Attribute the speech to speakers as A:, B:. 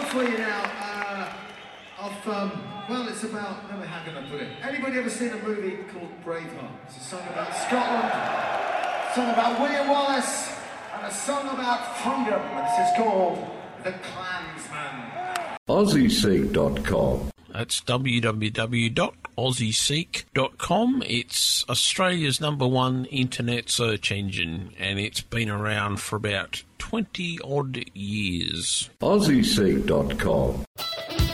A: for you now. Well, it's about, how can I put it? Anybody ever seen a movie called Braveheart? It's a song about Scotland, a song about William Wallace, and a song about freedom. This is called The Klansman.
B: AussieSeek.com.
C: That's www.aussieseek.com. It's Australia's #1 internet search engine, and it's been around for about 20-odd years.
B: AussieSeek.com.